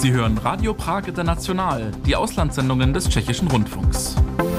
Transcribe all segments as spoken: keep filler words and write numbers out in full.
Sie hören Radio Prag International, die Auslandssendungen des Tschechischen Rundfunks.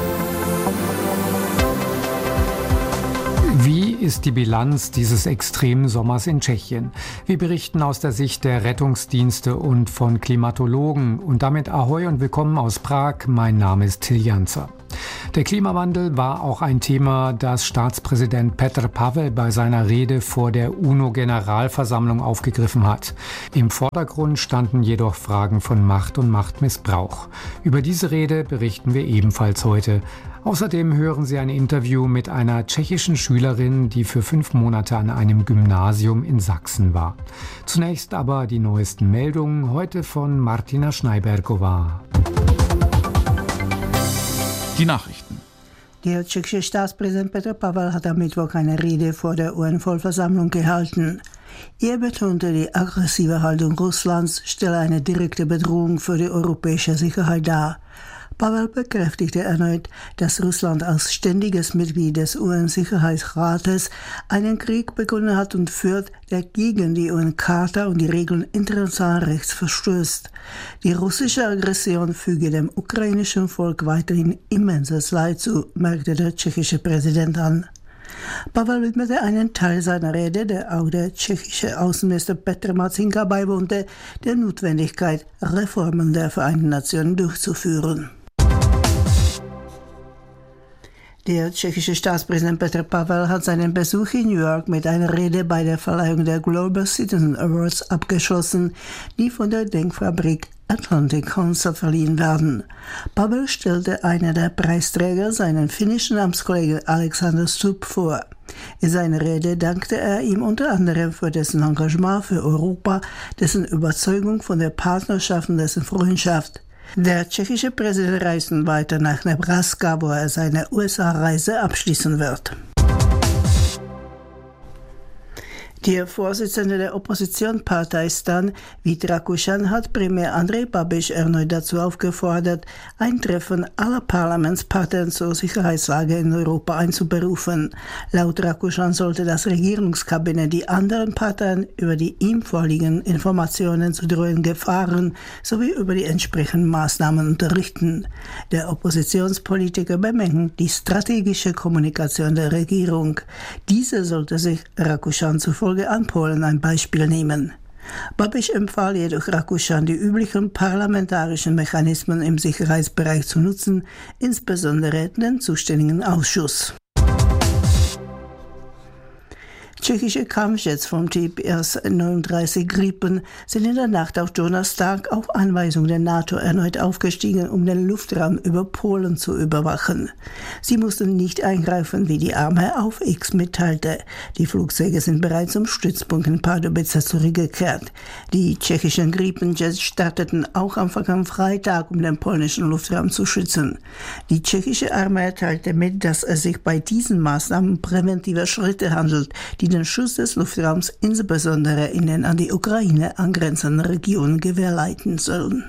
Wie ist die Bilanz dieses extremen Sommers in Tschechien? Wir berichten aus der Sicht der Rettungsdienste und von Klimatologen. Und damit Ahoi und willkommen aus Prag. Mein Name ist Till Janzer. Der Klimawandel war auch ein Thema, das Staatspräsident Petr Pavel bei seiner Rede vor der UNO-Generalversammlung aufgegriffen hat. Im Vordergrund standen jedoch Fragen von Macht und Machtmissbrauch. Über diese Rede berichten wir ebenfalls heute. Außerdem hören Sie ein Interview mit einer tschechischen Schülerin, die für fünf Monate an einem Gymnasium in Sachsen war. Zunächst aber die neuesten Meldungen, heute von Martina Schneiberkova. Die Nachrichten. Der tschechische Staatspräsident Petr Pavel hat am Mittwoch eine Rede vor der U N-Vollversammlung gehalten. Er betonte, die aggressive Haltung Russlands stelle eine direkte Bedrohung für die europäische Sicherheit dar. Pavel bekräftigte erneut, dass Russland als ständiges Mitglied des U N-Sicherheitsrates einen Krieg begonnen hat und führt, der gegen die U N-Charta und die Regeln internationalen Rechts verstößt. Die russische Aggression füge dem ukrainischen Volk weiterhin immenses Leid zu, merkte der tschechische Präsident an. Pavel widmete einen Teil seiner Rede, der auch der tschechische Außenminister Petr Marcinka beiwohnte, der Notwendigkeit, Reformen der Vereinten Nationen durchzuführen. Der tschechische Staatspräsident Petr Pavel hat seinen Besuch in New York mit einer Rede bei der Verleihung der Global Citizen Awards abgeschlossen, die von der Denkfabrik Atlantic Council verliehen werden. Pavel stellte einer der Preisträger, seinen finnischen Amtskollegen Alexander Stubb, vor. In seiner Rede dankte er ihm unter anderem für dessen Engagement für Europa, dessen Überzeugung von der Partnerschaft und dessen Freundschaft. Der tschechische Präsident reist nun weiter nach Nebraska, wo er seine U S A-Reise abschließen wird. Der Vorsitzende der Oppositionspartei Stan, Vít Rakušan, hat Premier Andrej Babiš erneut dazu aufgefordert, ein Treffen aller Parlamentsparteien zur Sicherheitslage in Europa einzuberufen. Laut Rakušan sollte das Regierungskabinett die anderen Parteien über die ihm vorliegenden Informationen zu drohenden Gefahren sowie über die entsprechenden Maßnahmen unterrichten. Der Oppositionspolitiker bemängelt die strategische Kommunikation der Regierung. Diese sollte sich Rakušan zufolge an Polen ein Beispiel nehmen. Babiš empfahl jedoch Rakušan, die üblichen parlamentarischen Mechanismen im Sicherheitsbereich zu nutzen, insbesondere den zuständigen Ausschuss. Tschechische Kampfjets vom Typ S neununddreißig Gripen sind in der Nacht auf Donnerstag auf Anweisung der NATO erneut aufgestiegen, um den Luftraum über Polen zu überwachen. Sie mussten nicht eingreifen, wie die Armee auf X mitteilte. Die Flugzeuge sind bereits zum Stützpunkt in Pardubice zurückgekehrt. Die tschechischen Gripenjets starteten auch am vergangenen Freitag, um den polnischen Luftraum zu schützen. Die tschechische Armee teilte mit, dass es sich bei diesen Maßnahmen um präventive Schritte handelt, die den Schutz des Luftraums insbesondere in den an die Ukraine angrenzenden Regionen gewährleisten sollen.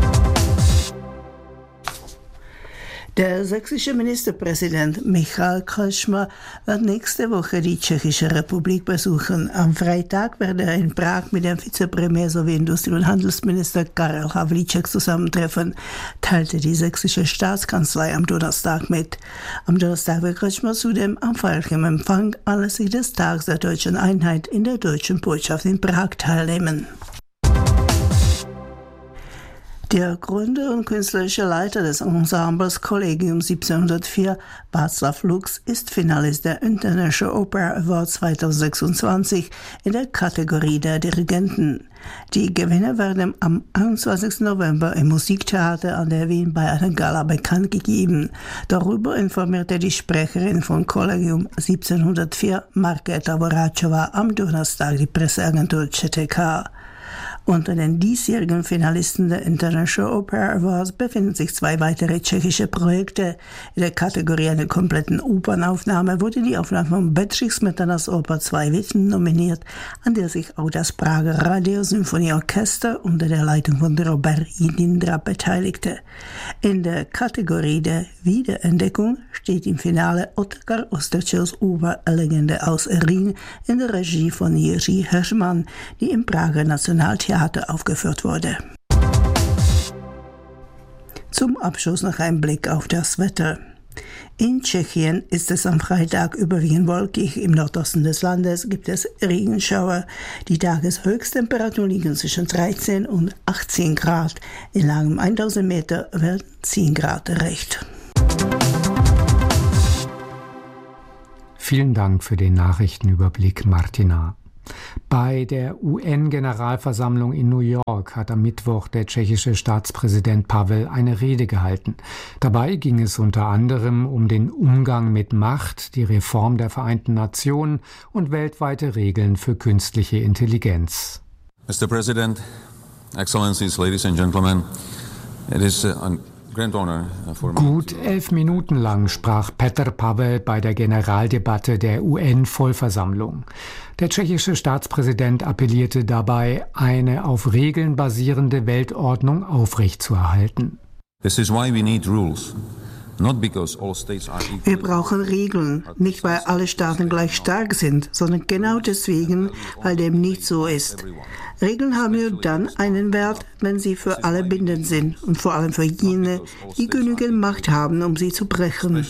Der sächsische Ministerpräsident Michal Kretschmer wird nächste Woche die Tschechische Republik besuchen. Am Freitag werde er in Prag mit dem Vizepremier sowie Industrie- und Handelsminister Karel Havlíček zusammentreffen, teilte die sächsische Staatskanzlei am Donnerstag mit. Am Donnerstag wird Kretschmer zudem am feierlichen Empfang anlässlich des Tages der deutschen Einheit in der deutschen Botschaft in Prag teilnehmen. Der Gründer und künstlerische Leiter des Ensembles Collegium siebzehnhundertvier, Václav Lux, ist Finalist der International Opera Award zweitausendsechsundzwanzig in der Kategorie der Dirigenten. Die Gewinner werden am einundzwanzigsten November im Musiktheater an der Wien bei einer Gala bekannt gegeben. Darüber informierte die Sprecherin von Collegium siebzehnhundertvier, Markéta Voráčová, am Donnerstag die Presseagentur C T K. Unter den diesjährigen Finalisten der International Opera Awards befinden sich zwei weitere tschechische Projekte. In der Kategorie einer kompletten Opernaufnahme wurde die Aufnahme von Bedřich Smetanas Oper Zwei Witwen nominiert, an der sich auch das Prager Radiosymphonieorchester unter der Leitung von Robert Jindra beteiligte. In der Kategorie der Wiederentdeckung steht im Finale Otakar Osterčels Oper Legende aus Rhin in der Regie von Jiří Heřman, die im Prager Nationaltheater aufgeführt wurde. Zum Abschluss noch ein Blick auf das Wetter. In Tschechien ist es am Freitag überwiegend wolkig. Im Nordosten des Landes gibt es Regenschauer. Die Tageshöchsttemperaturen liegen zwischen dreizehn und achtzehn Grad. In Lagen um tausend Meter werden zehn Grad erreicht. Vielen Dank für den Nachrichtenüberblick, Martina. Bei der U N-Generalversammlung in New York hat am Mittwoch der tschechische Staatspräsident Pavel eine Rede gehalten. Dabei ging es unter anderem um den Umgang mit Macht, die Reform der Vereinten Nationen und weltweite Regeln für künstliche Intelligenz. Mister President, Excellencies, Ladies and Gentlemen, it is a Gut elf Minuten lang sprach Petr Pavel bei der Generaldebatte der U N-Vollversammlung. Der tschechische Staatspräsident appellierte dabei, eine auf Regeln basierende Weltordnung aufrechtzuerhalten. This is why we need rules. Not because all states are equal. Wir brauchen Regeln, nicht weil alle Staaten gleich stark sind, sondern genau deswegen, weil dem nicht so ist. Regeln haben nur dann einen Wert, wenn sie für alle bindend sind und vor allem für jene, die genügend Macht haben, um sie zu brechen.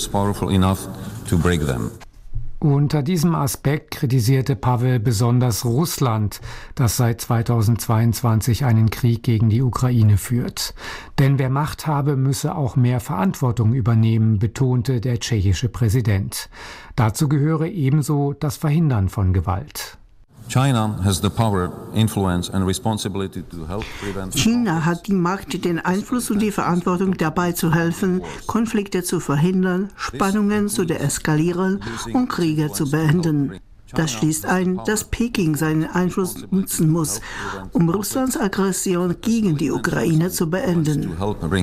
Unter diesem Aspekt kritisierte Pavel besonders Russland, das seit zweitausendzweiundzwanzig einen Krieg gegen die Ukraine führt. Denn wer Macht habe, müsse auch mehr Verantwortung übernehmen, betonte der tschechische Präsident. Dazu gehöre ebenso das Verhindern von Gewalt. China has the power, influence and responsibility to help prevent. China hat die Macht, den Einfluss und die Verantwortung, dabei zu helfen, Konflikte zu verhindern, Spannungen zu deeskalieren und Kriege zu beenden. Das schließt ein, dass Peking seinen Einfluss nutzen muss, um Russlands Aggression gegen die Ukraine zu beenden.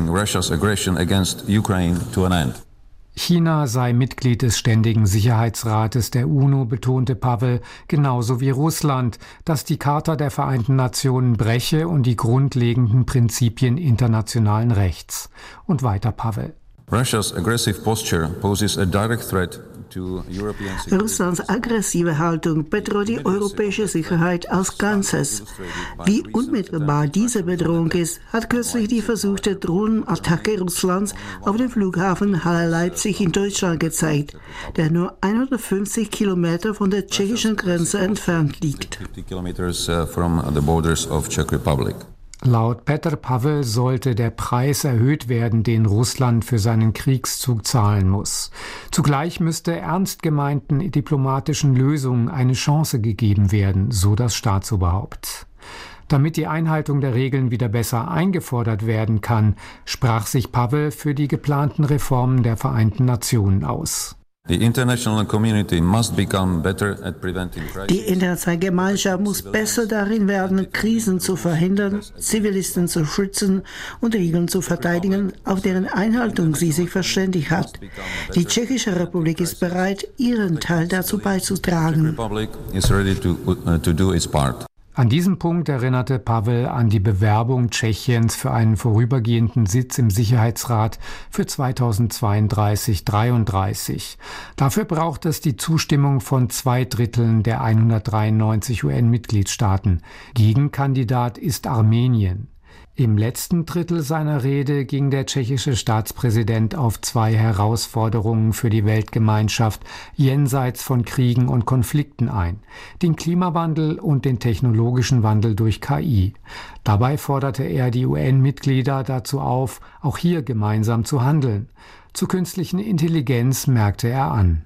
China sei Mitglied des Ständigen Sicherheitsrates der UNO, betonte Pavel, genauso wie Russland, das die Charta der Vereinten Nationen breche und die grundlegenden Prinzipien internationalen Rechts. Und weiter Pavel. Russia's aggressive posture poses a direct threat to European security. Russlands aggressive Haltung bedroht die europäische Sicherheit als Ganzes. Wie unmittelbar diese Bedrohung ist, hat kürzlich die versuchte Drohnenattacke Russlands auf den Flughafen Halle-Leipzig in Deutschland gezeigt, der nur hundertfünfzig Kilometer von der tschechischen Grenze entfernt liegt. fifty kilometers from the borders of Czech Republic. Laut Petr Pavel sollte der Preis erhöht werden, den Russland für seinen Kriegszug zahlen muss. Zugleich müsste ernst gemeinten diplomatischen Lösungen eine Chance gegeben werden, so das Staatsoberhaupt. Damit die Einhaltung der Regeln wieder besser eingefordert werden kann, sprach sich Pavel für die geplanten Reformen der Vereinten Nationen aus. The international community must become better at preventing crises. Die internationale Gemeinschaft muss besser darin werden, Krisen zu verhindern, Zivilisten zu schützen und Regeln zu verteidigen, auf deren Einhaltung sie sich verständigt hat. Die Tschechische Republik ist bereit, ihren Teil dazu beizutragen. The Republic is ready to, uh, to do its part. An diesem Punkt erinnerte Pavel an die Bewerbung Tschechiens für einen vorübergehenden Sitz im Sicherheitsrat für zweitausendzweiunddreißig dreiunddreißig. Dafür braucht es die Zustimmung von zwei Dritteln der hundertdreiundneunzig U N-Mitgliedstaaten. Gegenkandidat ist Armenien. Im letzten Drittel seiner Rede ging der tschechische Staatspräsident auf zwei Herausforderungen für die Weltgemeinschaft jenseits von Kriegen und Konflikten ein: den Klimawandel und den technologischen Wandel durch K I. Dabei forderte er die U N-Mitglieder dazu auf, auch hier gemeinsam zu handeln. Zur künstlichen Intelligenz merkte er an: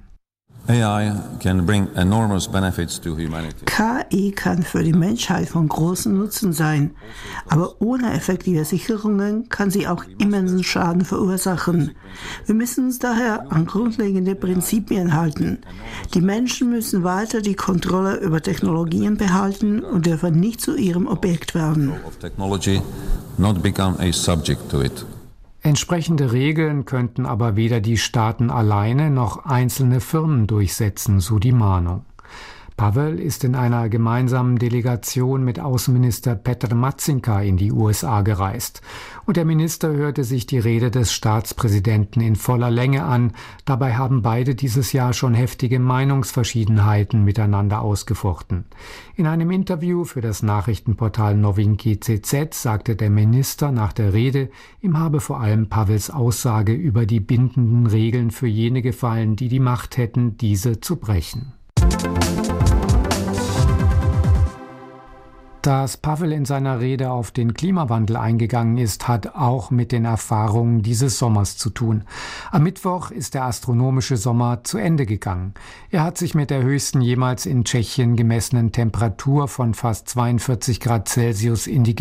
A I can bring enormous benefits to humanity. K I kann für die Menschheit von großem Nutzen sein, aber ohne effektive Sicherungen kann sie auch immensen Schaden verursachen. Wir müssen uns daher an grundlegende Prinzipien halten. Die Menschen müssen weiter die Kontrolle über Technologien behalten und dürfen nicht zu ihrem Objekt werden. Of technology, not become a subject to it. Entsprechende Regeln könnten aber weder die Staaten alleine noch einzelne Firmen durchsetzen, so die Mahnung. Pavel ist in einer gemeinsamen Delegation mit Außenminister Petr Marcinka in die U S A gereist. Und der Minister hörte sich die Rede des Staatspräsidenten in voller Länge an. Dabei haben beide dieses Jahr schon heftige Meinungsverschiedenheiten miteinander ausgefochten. In einem Interview für das Nachrichtenportal Novinky C Z sagte der Minister nach der Rede, ihm habe vor allem Pavels Aussage über die bindenden Regeln für jene gefallen, die die Macht hätten, diese zu brechen. Dass Pavel in seiner Rede auf den Klimawandel eingegangen ist, hat auch mit den Erfahrungen dieses Sommers zu tun. Am Mittwoch ist der astronomische Sommer zu Ende gegangen. Er hat sich mit der höchsten jemals in Tschechien gemessenen Temperatur von fast zweiundvierzig Grad Celsius in die